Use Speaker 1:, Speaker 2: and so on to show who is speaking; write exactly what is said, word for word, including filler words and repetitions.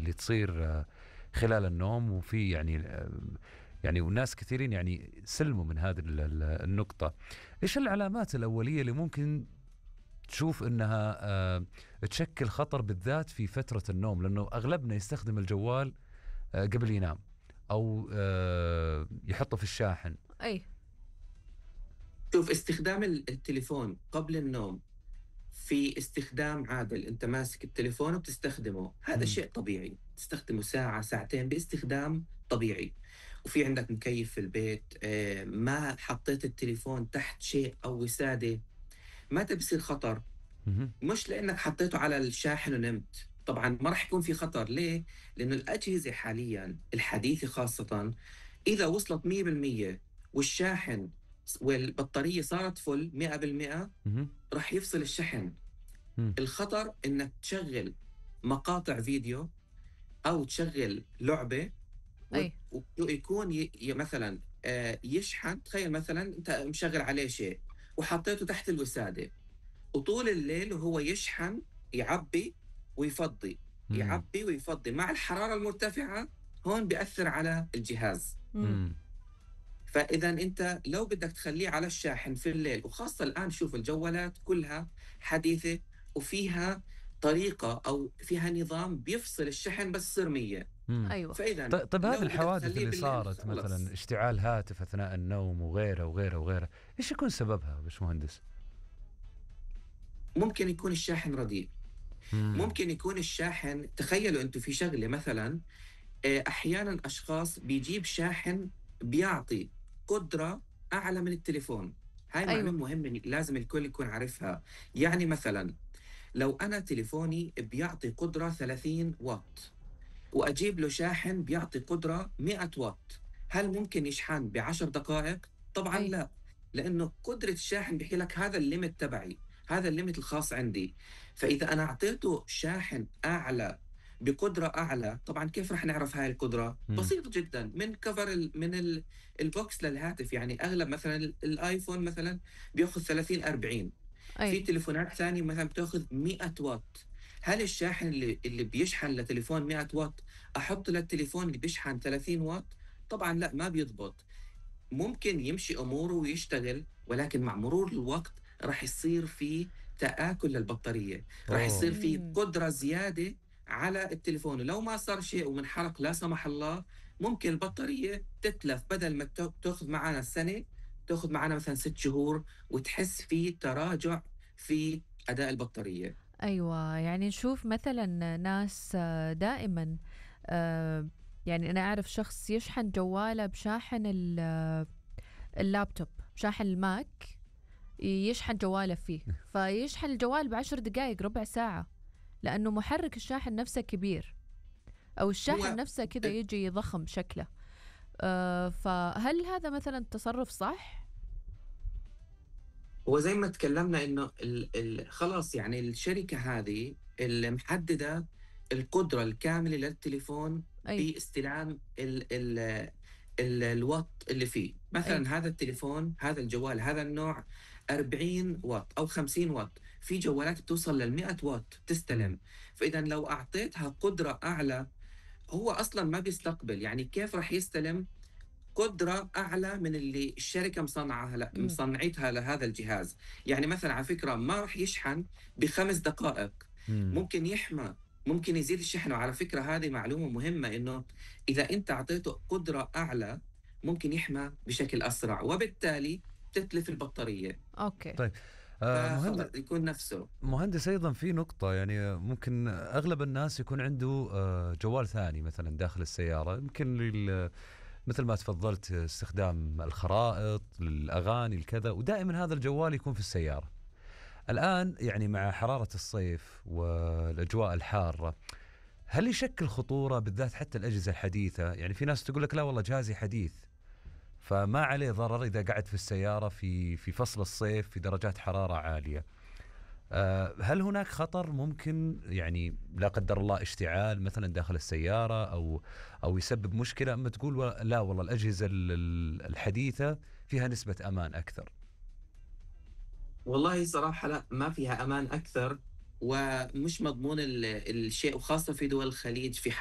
Speaker 1: اللي تصير خلال النوم، وفي يعني يعني والناس كثيرين يعني سلموا من هذه النقطة. إيش العلامات الأولية اللي ممكن تشوف إنها آه تشكل خطر بالذات في فترة النوم؟ لأنه أغلبنا يستخدم الجوال آه قبل ينام، أو آه يحطه في الشاحن.
Speaker 2: أي
Speaker 3: شوف، استخدام التليفون قبل النوم في استخدام عادل، أنت ماسك التليفون وبتستخدمه، هذا
Speaker 1: م.
Speaker 3: شيء طبيعي، تستخدمه ساعة ساعتين باستخدام طبيعي. وفي عندك مكيف في البيت، آه ما حطيت التليفون تحت شيء أو وسادة، ما تبصير خطر. مش لأنك حطيته على الشاحن ونمت، طبعا ما راح يكون في خطر. ليه؟ لأنه الأجهزة حاليا الحديثة خاصة إذا وصلت مية بالمية والشاحن والبطارية صارت فل مئة بالمئة راح يفصل الشحن.
Speaker 1: م.
Speaker 3: الخطر إنك تشغل مقاطع فيديو أو تشغل لعبة
Speaker 2: أي
Speaker 3: ويكون ي... ي... مثلا آه يشحن. تخيل مثلا أنت مشغل عليه شيء وحطيته تحت الوسادة، وطول الليل وهو يشحن، يعبي ويفضي،
Speaker 1: مم.
Speaker 3: يعبي ويفضي مع الحرارة المرتفعة، هون بيأثر على الجهاز.
Speaker 1: مم.
Speaker 3: فإذا أنت لو بدك تخليه على الشاحن في الليل، وخاصة الآن شوف الجوالات كلها حديثة وفيها طريقة أو فيها نظام بيفصل الشحن بس صير مية.
Speaker 2: أيوة.
Speaker 3: فإذا
Speaker 1: طيب هذه الحوادث اللي
Speaker 3: بالليل
Speaker 1: صارت
Speaker 3: خلص.
Speaker 1: مثلا اشتعال هاتف أثناء النوم وغيره وغيره وغيره، إيش يكون سببها باش مهندس؟
Speaker 3: ممكن يكون الشاحن رديء.
Speaker 1: مم.
Speaker 3: ممكن يكون الشاحن، تخيلوا أنتم في شغلة مثلا، أحيانا أشخاص بيجيب شاحن بيعطي قدرة أعلى من التليفون. هاي
Speaker 2: أيوة.
Speaker 3: معلومة مهمة لازم الكل يكون عارفها. يعني مثلا لو أنا تليفوني بيعطي قدرة ثلاثين واط وأجيب له شاحن بيعطي قدرة مئة واط، هل ممكن يشحن بعشر دقائق؟ طبعا
Speaker 2: أي.
Speaker 3: لا، لأنه قدرة الشاحن بيحكي لك هذا الليمت تبعي، هذا الليمت الخاص عندي. فإذا أنا أعطيته شاحن أعلى بقدرة أعلى، طبعا كيف رح نعرف هاي القدرة؟
Speaker 1: مم.
Speaker 3: بسيط جدا، من كفر ال من ال البوكس للهاتف. يعني أغلب مثلا الآيفون مثلا بيأخذ ثلاثين أربعين، في
Speaker 2: أي
Speaker 3: تليفونات ثانية مثلا بتأخذ مئة واط. هل الشاحن اللي اللي بيشحن لتليفون مئة واط أحط للتليفون اللي بيشحن ثلاثين واط؟ طبعا لا، ما بيضبط. ممكن يمشي أموره ويشتغل، ولكن مع مرور الوقت راح يصير في تآكل للبطارية، راح
Speaker 1: أوه.
Speaker 3: يصير في
Speaker 2: مم.
Speaker 3: قدرة زيادة على التليفون. ولو ما صار شيء ومن حرق لا سمح الله، ممكن البطارية تتلف، بدل ما تا- تأخذ معنا السنة تأخذ معنا مثلا ست شهور، وتحس في تراجع في أداء البطارية.
Speaker 2: أيوة. يعني نشوف مثلا ناس آه، دائما آه، يعني أنا أعرف شخص يشحن جواله بشاحن ال- آه، اللابتوب، شاحن الماك، يشحن جواله فيه، فيشحن الجوال بعشر دقائق ربع ساعة، لأنه محرك الشاحن نفسه كبير، أو الشاحن
Speaker 3: هو
Speaker 2: نفسه كذا يجي ضخم شكله. أه فهل هذا مثلا تصرف صح؟
Speaker 3: هو زي ما تكلمنا انه ال ال خلاص، يعني الشركة هذه اللي محددة القدرة الكاملة للتليفون
Speaker 2: أي
Speaker 3: باستلام ال ال ال الوات اللي فيه.
Speaker 2: أي
Speaker 3: مثلا هذا التليفون، هذا الجوال، هذا النوع أربعين واط أو خمسين واط، في جوالات بتوصل للمئة واط
Speaker 1: مم.
Speaker 3: تستلم. فإذا لو أعطيتها قدرة أعلى، هو أصلا ما بيستقبل، يعني كيف رح يستلم قدرة أعلى من اللي الشركة مصنعها ل...
Speaker 2: مم.
Speaker 3: مصنعتها لهذا الجهاز؟ يعني مثلا على فكرة ما راح يشحن بخمس دقائق،
Speaker 1: مم.
Speaker 3: ممكن يحمى، ممكن يزيد الشحن. وعلى فكرة هذه معلومة مهمة، إنه إذا أنت أعطيته قدرة أعلى ممكن يحمى بشكل أسرع، وبالتالي تتلف البطارية.
Speaker 2: أوكي.
Speaker 1: طيب آه
Speaker 3: فخلص
Speaker 1: مهندس
Speaker 3: يكون نفسه.
Speaker 1: مهندس أيضا في نقطة، يعني ممكن أغلب الناس يكون عنده آه جوال ثاني مثلا داخل السيارة، يمكن لل مثل ما تفضلت استخدام الخرائط للأغاني الكذا، ودائما هذا الجوال يكون في السيارة. الآن يعني مع حرارة الصيف والأجواء الحارة، هل يشكل خطورة بالذات حتى الأجهزة الحديثة؟ يعني في ناس تقول لك لا والله جهازي حديث فما عليه ضرر إذا قعد في السيارة في في فصل الصيف في درجات حرارة عالية. أه هل هناك خطر ممكن يعني لا قدر الله اشتعال مثلا داخل السيارة أو أو يسبب مشكلة، أما تقول لا والله الأجهزة الحديثة فيها نسبة أمان أكثر؟
Speaker 3: والله صراحة لا، ما فيها أمان أكثر، ومش مضمون ال- الشيء، وخاصة في دول الخليج في